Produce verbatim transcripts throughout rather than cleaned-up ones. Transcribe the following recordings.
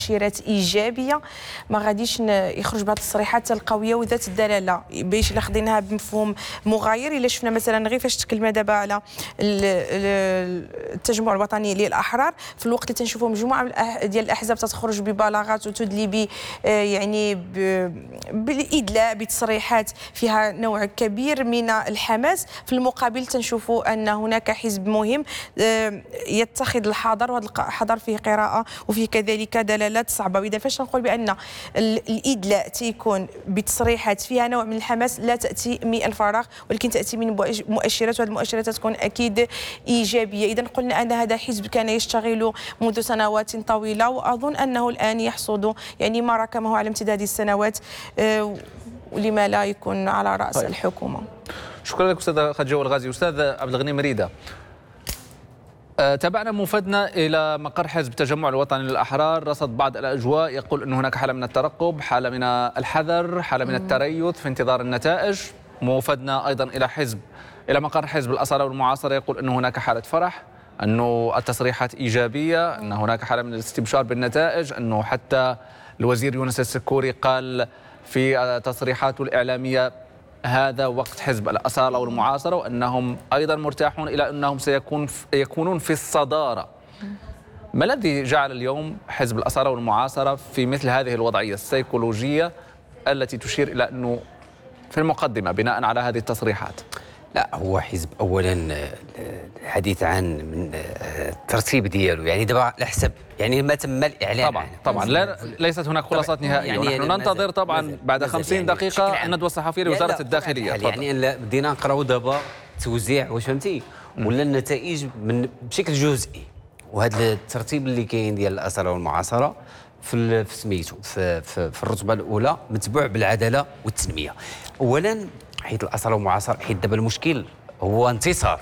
مؤشرات ايجابيه، ما غاديش يخرج بهذه التصريحات القويه وذات الدلاله باش الا خديناها بمفهوم مغاير. الا شفنا مثلا غير فاش تكلمنا دابا على التجمع الوطني للاحرار، في الوقت اللي تنشوفوا مجموعه ديال الاحزاب تتخرج ببلاغات وتدلي ب يعني بالادلاء بتصريحات فيها نوع كبير من الحماس، في المقابل تنشوفوا ان هناك حزب مهم يتخذ الحذر، وهذا الحذر فيه قراءه وفيه كذلك دلالات صعبه. واذا فاش نقول بان الادلاء تيكون بتصريحات فيها نوع من الحماس لا تاتي من الفراغ، ولكن تاتي من مؤشرات، وهذه المؤشرات تكون اكيد ايجابيه. اذا قلنا ان هذا حزب كان يشتغل منذ سنوات طويله، واظن انه الان يحصد يعني ما ركمه على امتداد السنوات، ولما لا يكون على راس طيب. الحكومه. شكرا لك استاذ خديجه الغازي. استاذ عبد الغني مريده، تابعنا موفدنا إلى مقر حزب التجمع الوطني للأحرار، رصد بعض الأجواء، يقول أن هناك حالة من الترقب، حالة من الحذر، حالة من التريث في انتظار النتائج. موفدنا أيضا إلى حزب إلى مقر حزب الأصالة والمعاصرة، يقول أن هناك حالة فرح، أنه التصريحات إيجابية، أن هناك حالة من الاستبشار بالنتائج، أنه حتى الوزير يونس السكوري قال في تصريحاته الإعلامية هذا وقت حزب الأصالة والمعاصرة، وأنهم أيضا مرتاحون إلى أنهم سيكون يكونون في الصدارة. ما الذي جعل اليوم حزب الأصالة والمعاصرة في مثل هذه الوضعية السيكولوجية التي تشير إلى أنه في المقدمة بناء على هذه التصريحات؟ لا، هو حزب اولا الحديث عن من الترتيب ديالو، يعني دابا الحسب يعني ما تم الاعلان طبعا عنه. طبعا لا ليست هناك خلاصات نهائيه، يعني ونحن يعني ننتظر طبعا بعد خمسين يعني دقيقه الندوه الصحفيه لوزاره الداخليه. يعني بدينا نقراو دابا توزيع، واش فهمتي، ولا النتائج من بشكل جزئي، وهذا الترتيب اللي كاين ديال الاصاله والمعاصره في في سميتو في, في, في الرتبه الاولى متبوع بالعداله والتنميه. اولا حيت الاصاله والمعاصره، حيت دابا المشكل هو انتصار،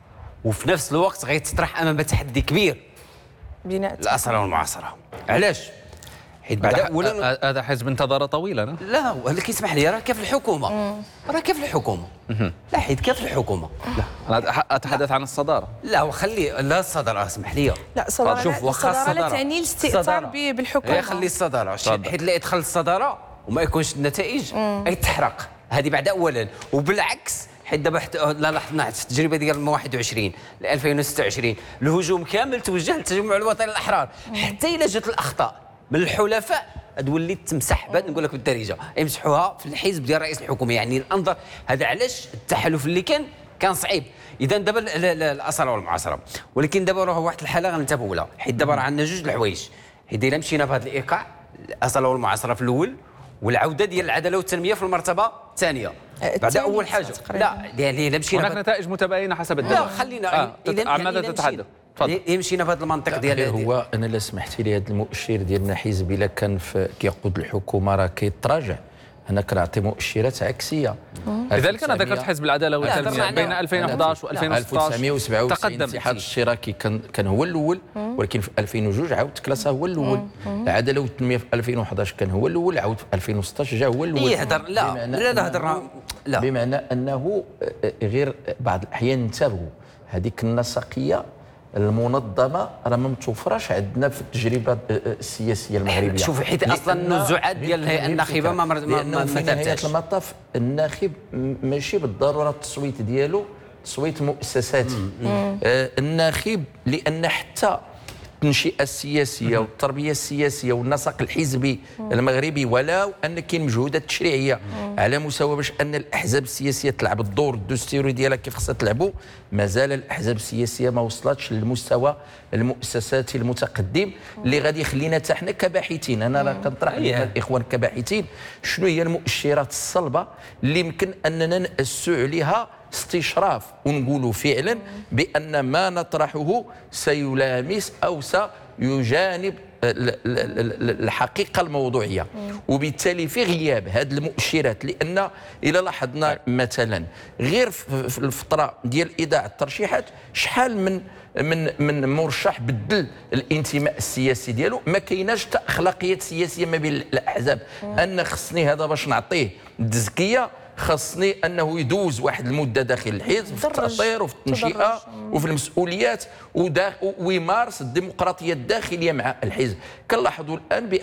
وفي نفس الوقت غيتطرح امام تحدي كبير بناء الاصاله والمعاصره. علاش؟ حيت بعد اولا هذا حزب انتظر طويلا. لا ولكن اسمح لي، راه كيف الحكومه، راه كيف الحكومه لا حيت كيف الحكومه. لا انا اتحدث عن الصداره. لا وخلي لا الصداره، اسمح لي. لا الصداره، شوف واخا الصداره لا تعني الاستئثار بالحكومه. خلي الصداره، حيت لا يدخل الصداره وما يكونش النتائج يتحرق، هذه بعد اولا. وبالعكس حيت دابا لا لاحظنا في التجربه ديال واحد وعشرين ل ألفين وستة وعشرين الهجوم كامل توجه للتجمع الوطني للاحرار، حتى الا جات الاخطاء من الحلفاء تولي تمسح، بعد نقول لك بالدارجه يمسحوها في الحزب ديال رئيس الحكومه. يعني الانظر هذا علاش التحالف اللي كان كان صعيب. اذا دابا الاصاله والمعاصره، ولكن دابا راه واحد الحاله غننتبهوا لها، حيت دابا راه عندنا جوج الحوايج. حيت الا مشينا بهذا الايقاع الاصاله والمعاصره في الاول، والعوده ديال العداله والتنميه في المرتبه الثانيه. بعد اول حاجه لا يعني الا مشينا هناك نتائج متباينه حسب الدوله. لا خلينا آه. اذا عن ماذا تتحدث؟ تفضل. مشينا بهذا المنطق ديال هو انا لا سمحتي لي، هذا المؤشر ديالنا حزب الا كان كيقود الحكومه راه كيتراجع، انا كنعطي مؤشرات عكسيه. لذلك انا ذكرت حزب العداله والتنميه بين ألفين وأحد عشر و2016 ألف وتسعمائة وسبعة وتسعين تقدم. الاتحاد الاشتراكي كان كان هو الاول، ولكن في ألفين واثنين عاود تكلاسا هو الاول. العداله والتنميه في ألفين وأحد عشر كان هو الاول، عاود في ألفين وستطاش جا هو الاول. يهضر لا لا لا هضر لا بمعنى انه غير بعض الاحيان ننتبهوا هذيك النسقيه المنظمه راه ما متوفراش عندنا في التجربه السياسيه المغربيه. شوف حيت اصلا النزوعات ديال الهيئه الناخبه ما ما في نهايه المطاف الناخب ماشي بالضروره التصويت ديالو تصويت مؤسساتي. آه الناخب لان حتى التنشئه السياسيه والتربيه السياسيه والنسق الحزبي المغربي، ولو ان كاين مجهودات تشريعيه على مستوى باش ان الاحزاب السياسيه تلعب الدور الدستوري ديالها كيف خصها تلعبوا، مازال الاحزاب السياسيه ما وصلتش للمستوى المؤسساتي المتقدم اللي غادي يخلينا حتى حنا كباحثين. انا راه كنطرح الاخوان كباحثين شنو هي المؤشرات الصلبه اللي يمكن اننا نأسوا عليها استشراف ونقولوا فعلا بان ما نطرحه سيلامس او سيجانب الحقيقه الموضوعيه. وبالتالي في غياب هذه المؤشرات، لان الى لاحظنا مثلا غير في الفتره ديال ايضاع الترشيحات شحال من من من مرشح بدل الانتماء السياسي ديالو، ما كايناش اخلاقيات سياسيه ما بين الاحزاب. ان خصني هذا باش نعطيه التزكيه خاصني انه يدوز واحد المده داخل الحزب في التاطير وفي التنشئه وفي المسؤوليات ويمارس الديمقراطيه الداخليه مع الحزب. كنلاحظوا الان